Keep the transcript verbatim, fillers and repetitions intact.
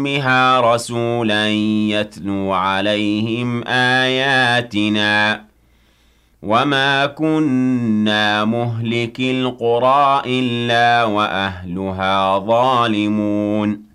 بها رسولا يتلو عليهم آياتنا وما كنا مهلكي القرى إلا وأهلها ظالمون